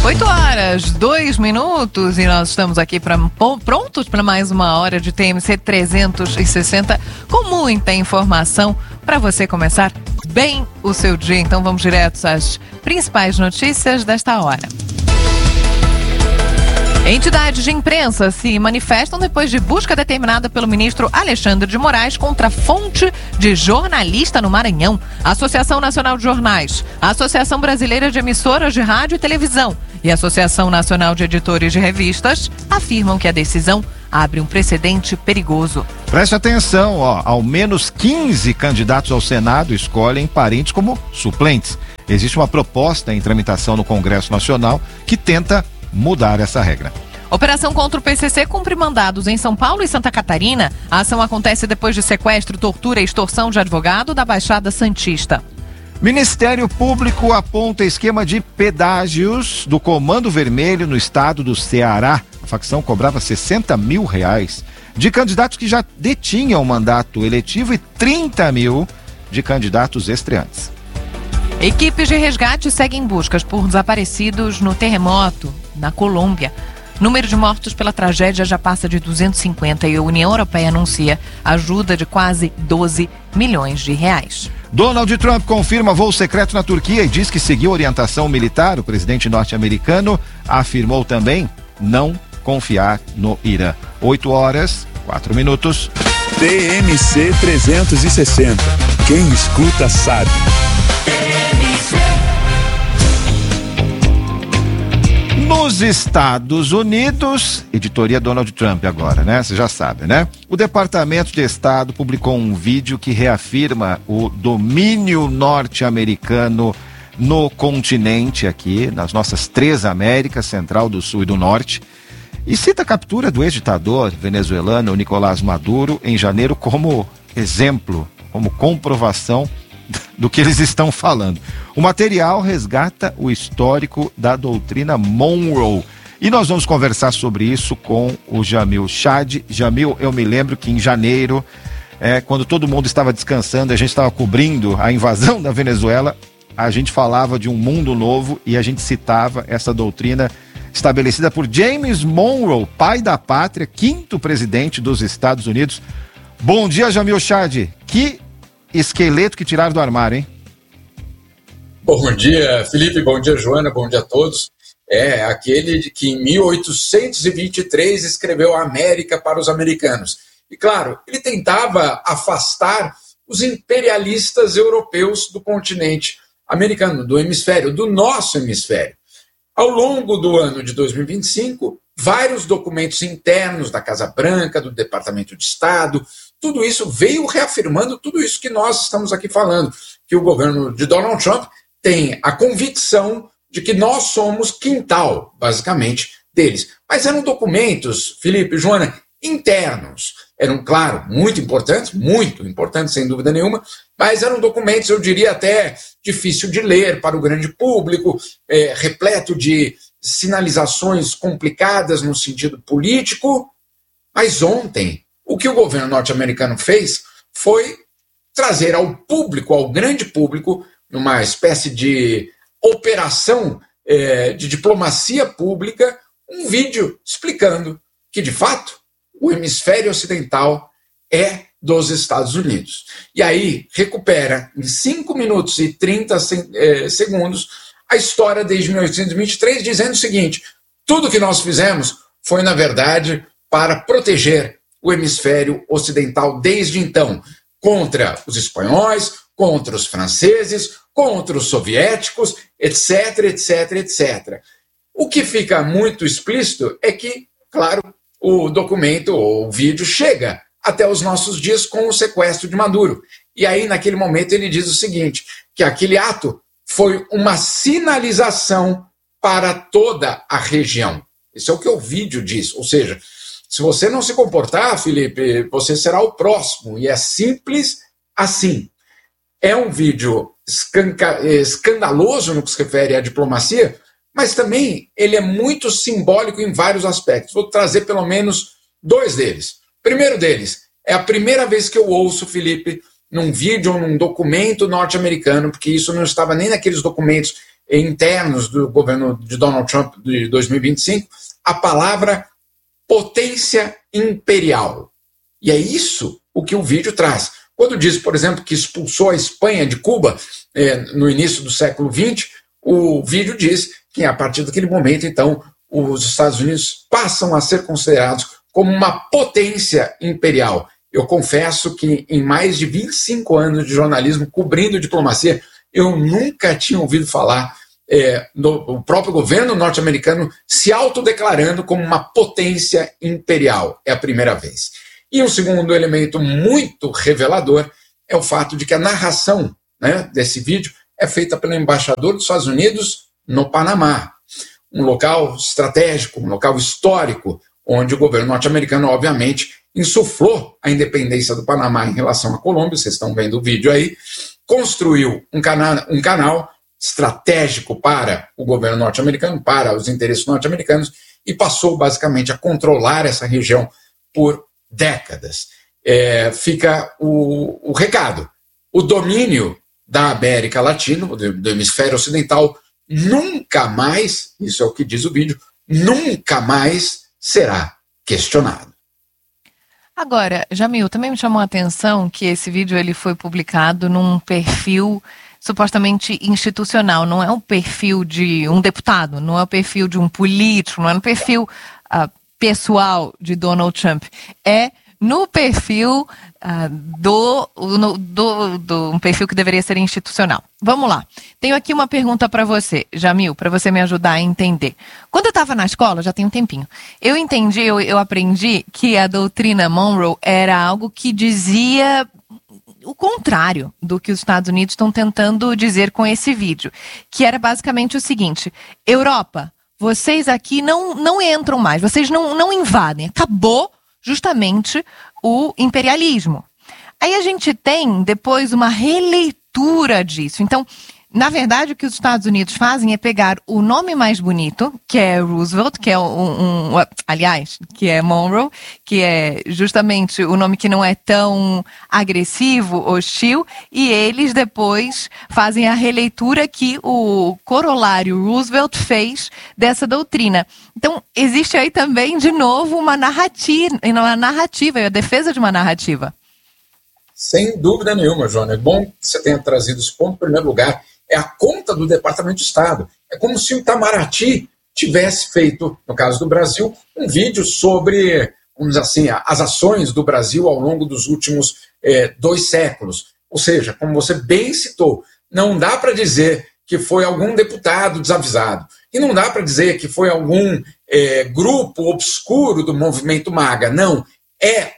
8h02 e nós estamos aqui prontos para mais uma hora de TMC 360 com muita informação para você começar bem o seu dia. Então vamos direto às principais notícias desta hora. Entidades de imprensa se manifestam depois de busca determinada pelo ministro Alexandre de Moraes contra fonte de jornalista no Maranhão. A Associação Nacional de Jornais, a Associação Brasileira de Emissoras de Rádio e Televisão e a Associação Nacional de Editores de Revistas afirmam que a decisão abre um precedente perigoso. Preste atenção, ao menos 15 candidatos ao Senado escolhem parentes como suplentes. Existe uma proposta em tramitação no Congresso Nacional que tenta mudar essa regra. Operação contra o PCC cumpre mandados em São Paulo e Santa Catarina. A ação acontece depois de sequestro, tortura e extorsão de advogado da Baixada Santista. Ministério Público aponta esquema de pedágios do Comando Vermelho no estado do Ceará. A facção cobrava R$60 mil de candidatos que já detinham o mandato eletivo e 30 mil de candidatos estreantes. Equipes de resgate seguem buscas por desaparecidos no terremoto na Colômbia. Número de mortos pela tragédia já passa de 250 e a União Europeia anuncia ajuda de quase 12 milhões de reais. Donald Trump confirma voo secreto na Turquia e diz que seguiu orientação militar. O presidente norte-americano afirmou também não confiar no Irã. 8h04. TMC 360. Quem escuta sabe. Nos Estados Unidos, editoria Donald Trump agora, né? Você já sabe, né? O Departamento de Estado publicou um vídeo que reafirma o domínio norte-americano no continente aqui, nas nossas 3 Américas, Central, do Sul e do Norte, e cita a captura do ex-ditador venezuelano Nicolás Maduro em janeiro como exemplo, como comprovação do que eles estão falando. O material resgata o histórico da doutrina Monroe. E nós vamos conversar sobre isso com o Jamil Chad. Jamil, eu me lembro que em janeiro, quando todo mundo estava descansando, a gente estava cobrindo a invasão da Venezuela, a gente falava de um mundo novo e a gente citava essa doutrina estabelecida por James Monroe, pai da pátria, 5º presidente dos Estados Unidos. Bom dia, Jamil Chad. Que esqueleto que tiraram do armário, hein? Bom dia, Felipe, bom dia, Joana, bom dia a todos. É aquele que em 1823 escreveu a América para os americanos. E claro, ele tentava afastar os imperialistas europeus do continente americano, do hemisfério, do nosso hemisfério. Ao longo do ano de 2025, vários documentos internos da Casa Branca, do Departamento de Estado, tudo isso veio reafirmando tudo isso que nós estamos aqui falando, que o governo de Donald Trump tem a convicção de que nós somos quintal, basicamente, deles. Mas eram documentos, Felipe, Joana, internos. Eram, claro, muito importantes, sem dúvida nenhuma, mas eram documentos, eu diria até difícil de ler para o grande público, repleto de sinalizações complicadas no sentido político. Mas ontem, o que o governo norte-americano fez foi trazer ao público, ao grande público, numa espécie de operação de diplomacia pública, um vídeo explicando que, de fato, o hemisfério ocidental é dos Estados Unidos. E aí recupera em 5 minutos e 30 segundos a história desde 1823, dizendo o seguinte: tudo que nós fizemos foi, na verdade, para proteger o hemisfério ocidental desde então, contra os espanhóis, contra os franceses, contra os soviéticos, etc, etc, etc. O que fica muito explícito é que, claro, o documento ou o vídeo chega até os nossos dias com o sequestro de Maduro. E aí, naquele momento, ele diz o seguinte, que aquele ato foi uma sinalização para toda a região. Isso é o que o vídeo diz. Ou seja, se você não se comportar, Felipe, você será o próximo. E é simples assim. É um vídeo escandaloso no que se refere à diplomacia, mas também ele é muito simbólico em vários aspectos. Vou trazer pelo menos 2 deles. O primeiro deles, é a primeira vez que eu ouço, Felipe, num vídeo ou num documento norte-americano, porque isso não estava nem naqueles documentos internos do governo de Donald Trump de 2025, a palavra potência imperial. E é isso o que o vídeo traz. Quando diz, por exemplo, que expulsou a Espanha de Cuba no início do século XX, o vídeo diz que a partir daquele momento, então, os Estados Unidos passam a ser considerados como uma potência imperial. Eu confesso que em mais de 25 anos de jornalismo cobrindo diplomacia, eu nunca tinha ouvido falar do próprio governo norte-americano se autodeclarando como uma potência imperial. É a primeira vez. E um segundo elemento muito revelador é o fato de que a narração, né, desse vídeo é feita pelo embaixador dos Estados Unidos no Panamá, um local estratégico, um local histórico, onde o governo norte-americano, obviamente, insuflou a independência do Panamá em relação à Colômbia, vocês estão vendo o vídeo aí, construiu um canal estratégico para o governo norte-americano, para os interesses norte-americanos, e passou basicamente a controlar essa região por décadas. Fica o recado. O domínio da América Latina, do hemisfério ocidental, nunca mais, isso é o que diz o vídeo, nunca mais será questionado. Agora, Jamil, também me chamou a atenção que esse vídeo ele foi publicado num perfil supostamente institucional, não é um perfil de um deputado, não é o perfil de um político, não é um perfil pessoal de Donald Trump, é no perfil um perfil que deveria ser institucional. Vamos lá. Tenho aqui uma pergunta para você, Jamil, para você me ajudar a entender. Quando eu estava na escola, já tem um tempinho, eu aprendi que a doutrina Monroe era algo que dizia o contrário do que os Estados Unidos estão tentando dizer com esse vídeo, que era basicamente o seguinte: Europa, vocês aqui não entram mais, vocês não invadem, acabou justamente o imperialismo. Aí a gente tem depois uma releitura disso. Então, na verdade, o que os Estados Unidos fazem é pegar o nome mais bonito, que é Roosevelt, que é que é Monroe, que é justamente o nome que não é tão agressivo, hostil, e eles depois fazem a releitura que o corolário Roosevelt fez dessa doutrina. Então, existe aí também, de novo, uma narrativa, a defesa de uma narrativa. Sem dúvida nenhuma, Joana. É bom que você tenha trazido esse ponto. Em primeiro lugar, é a conta do Departamento de Estado. É como se o Itamaraty tivesse feito, no caso do Brasil, um vídeo sobre, vamos dizer assim, as ações do Brasil ao longo dos últimos 2 séculos. Ou seja, como você bem citou, não dá para dizer que foi algum deputado desavisado. E não dá para dizer que foi algum grupo obscuro do movimento MAGA. Não. É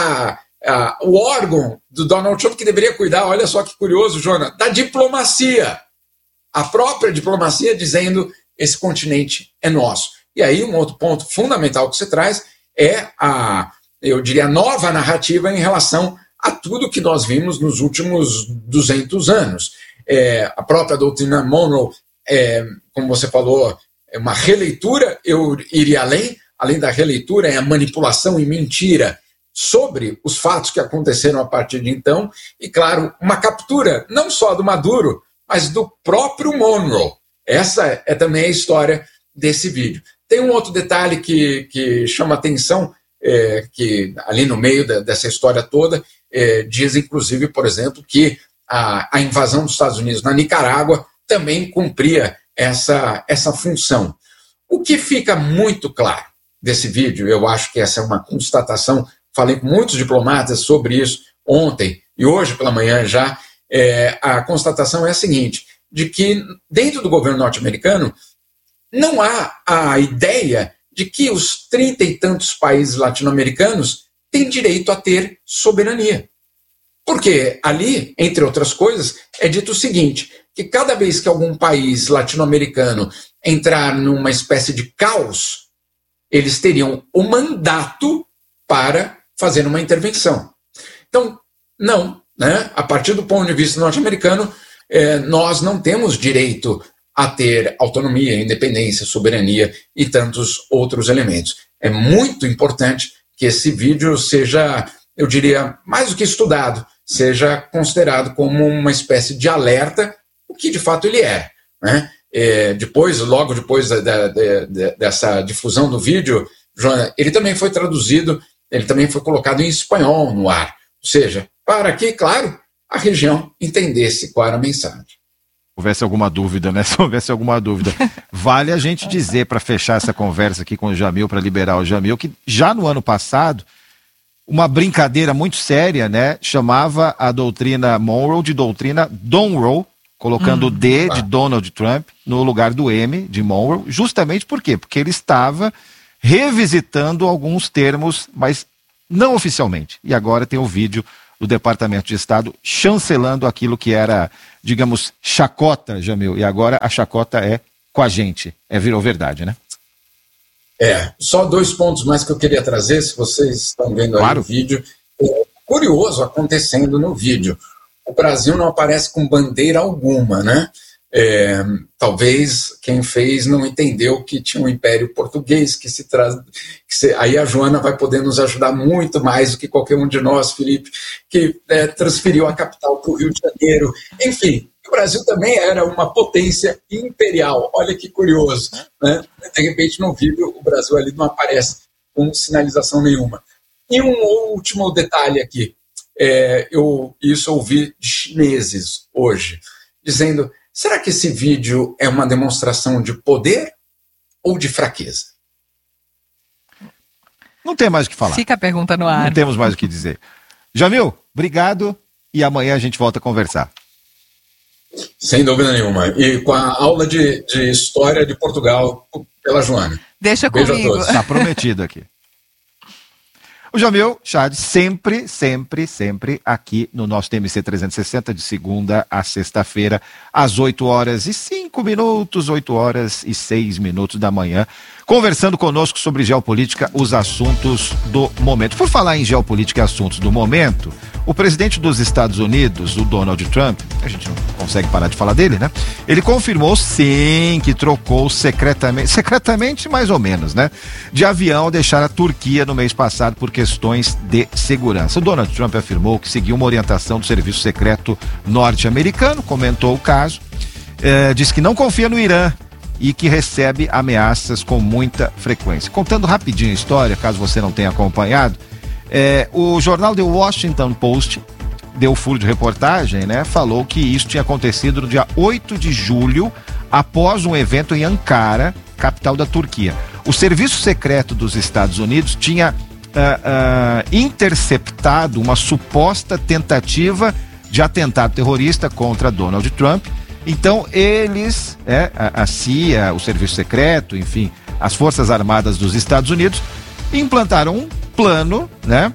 o órgão do Donald Trump que deveria cuidar, olha só que curioso, Joana, da diplomacia. A própria diplomacia dizendo: esse continente é nosso. E aí um outro ponto fundamental que você traz é eu diria, a nova narrativa em relação a tudo que nós vimos nos últimos 200 anos. A própria doutrina Monroe, como você falou, é uma releitura, eu iria além da releitura, é a manipulação e mentira sobre os fatos que aconteceram a partir de então, e claro, uma captura não só do Maduro, mas do próprio Monroe. Essa é também a história desse vídeo. Tem um outro detalhe que chama atenção, que ali no meio dessa história toda, diz inclusive, por exemplo, que a invasão dos Estados Unidos na Nicarágua também cumpria essa função. O que fica muito claro desse vídeo, eu acho que essa é uma constatação, falei com muitos diplomatas sobre isso ontem e hoje pela manhã já, a constatação é a seguinte, de que dentro do governo norte-americano não há a ideia de que os 30 e tantos países latino-americanos têm direito a ter soberania. Porque ali, entre outras coisas, é dito o seguinte, que cada vez que algum país latino-americano entrar numa espécie de caos, eles teriam o mandato para fazer uma intervenção. Então, não, né? A partir do ponto de vista norte-americano, nós não temos direito a ter autonomia, independência, soberania e tantos outros elementos. É muito importante que esse vídeo seja, eu diria, mais do que estudado, seja considerado como uma espécie de alerta, o que de fato ele é, né? logo depois dessa difusão do vídeo, Joana, ele também foi traduzido, ele também foi colocado em espanhol no ar. Ou seja, para que, claro, a região entendesse qual era a mensagem. Houvesse alguma dúvida, né? Se houvesse alguma dúvida. Vale a gente dizer, para fechar essa conversa aqui com o Jamil, para liberar o Jamil, que já no ano passado, uma brincadeira muito séria, né? Chamava a doutrina Monroe de doutrina Donroe, colocando o D de Donald Trump no lugar do M de Monroe. Justamente por quê? Porque ele estava revisitando alguns termos, mas não oficialmente. E agora tem o vídeo do Departamento de Estado chancelando aquilo que era, digamos, chacota, Jamil. E agora a chacota é com a gente. Virou verdade, né? Só 2 pontos mais que eu queria trazer, se vocês estão vendo aí o vídeo. Curioso acontecendo no vídeo. O Brasil não aparece com bandeira alguma, né? Talvez quem fez não entendeu que tinha um império português que se traz. Aí a Joana vai poder nos ajudar muito mais do que qualquer um de nós, Felipe, que transferiu a capital para o Rio de Janeiro. Enfim, o Brasil também era uma potência imperial. Olha que curioso, né? De repente, no vídeo, o Brasil ali não aparece com sinalização nenhuma. E um último detalhe aqui. Eu ouvi de chineses hoje, dizendo: será que esse vídeo é uma demonstração de poder ou de fraqueza? Não tem mais o que falar. Fica a pergunta no ar. Não temos mais o que dizer. Jamil, obrigado e amanhã a gente volta a conversar. Sem dúvida nenhuma. E com a aula de História de Portugal pela Joana. Deixa Beijo comigo. a todos. Está prometido aqui. O Jamil Chad sempre aqui no nosso TMC 360, de segunda a sexta-feira, às 8h05, 8h06 da manhã, conversando conosco sobre geopolítica, os assuntos do momento. Por falar em geopolítica e assuntos do momento, o presidente dos Estados Unidos, o Donald Trump, a gente não consegue parar de falar dele, né? Ele confirmou, sim, que trocou secretamente mais ou menos, né? De avião, deixar a Turquia no mês passado por questões de segurança. O Donald Trump afirmou que seguiu uma orientação do serviço secreto norte-americano, comentou o caso, disse que não confia no Irã e que recebe ameaças com muita frequência. Contando rapidinho a história, caso você não tenha acompanhado, o jornal The Washington Post deu furo de reportagem, né? Falou que isso tinha acontecido no dia 8 de julho, após um evento em Ankara, capital da Turquia. O serviço secreto dos Estados Unidos tinha interceptado uma suposta tentativa de atentado terrorista contra Donald Trump. Então eles, a CIA, o serviço secreto, enfim, as Forças Armadas dos Estados Unidos, implantaram um plano, né,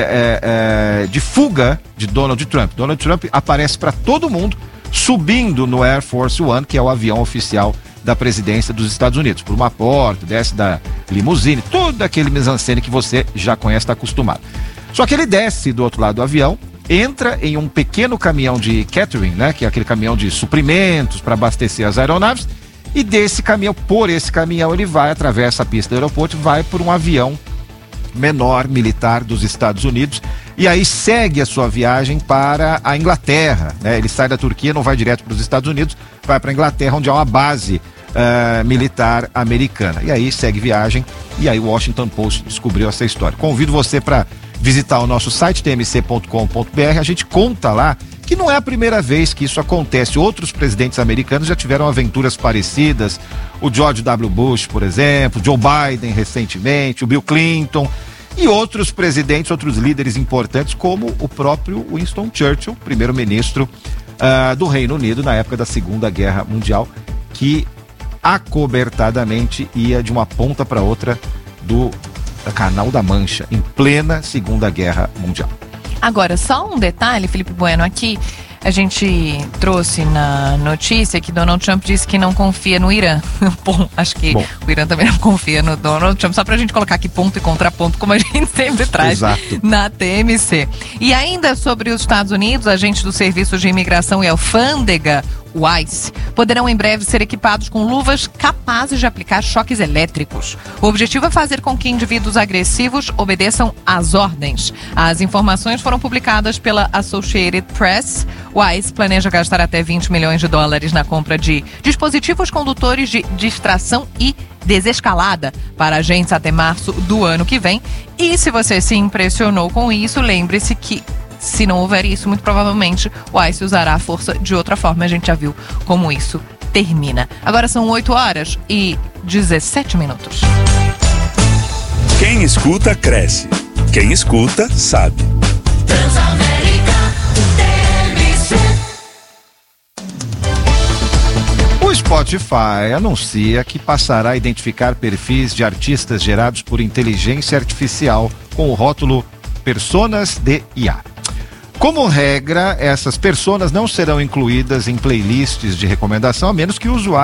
de fuga de Donald Trump. Donald Trump aparece para todo mundo subindo no Air Force One, que é o avião oficial da presidência dos Estados Unidos, por uma porta, desce da limusine, todo aquele mise-en-scène que você já conhece, está acostumado. Só que ele desce do outro lado do avião, entra em um pequeno caminhão de catering, né, que é aquele caminhão de suprimentos para abastecer as aeronaves, e por esse caminhão ele vai, atravessa a pista do aeroporto, vai por um avião menor, militar dos Estados Unidos, e aí segue a sua viagem para a Inglaterra, né? Ele sai da Turquia, não vai direto para os Estados Unidos, vai para a Inglaterra, onde há uma base militar americana, e aí segue viagem, e aí o Washington Post descobriu essa história. Convido você para visitar o nosso site tmc.com.br, a gente conta lá que não é a primeira vez que isso acontece. Outros presidentes americanos já tiveram aventuras parecidas, o George W. Bush, por exemplo, Joe Biden recentemente, o Bill Clinton, e outros presidentes, outros líderes importantes, como o próprio Winston Churchill, primeiro-ministro do Reino Unido na época da Segunda Guerra Mundial, que acobertadamente ia de uma ponta para outra do Canal da Mancha, em plena Segunda Guerra Mundial. Agora, só um detalhe, Felipe Bueno, aqui a gente trouxe na notícia que Donald Trump disse que não confia no Irã. Bom, acho que o Irã também não confia no Donald Trump, só pra gente colocar aqui ponto e contraponto, como a gente sempre traz na TMC. E ainda sobre os Estados Unidos, agente do Serviço de Imigração e Alfândega, WISE, poderão em breve ser equipados com luvas capazes de aplicar choques elétricos. O objetivo é fazer com que indivíduos agressivos obedeçam às ordens. As informações foram publicadas pela Associated Press. WISE planeja gastar até $20 milhões na compra de dispositivos condutores de distração e desescalada para agentes até março do ano que vem. E se você se impressionou com isso, lembre-se que se não houver isso, muito provavelmente o WISE usará a força de outra forma. A gente já viu como isso termina. Agora são 8h17. Quem escuta, cresce. Quem escuta, sabe. O Spotify anuncia que passará a identificar perfis de artistas gerados por inteligência artificial com o rótulo Personas de IA. Como regra, essas personas não serão incluídas em playlists de recomendação, a menos que o usuário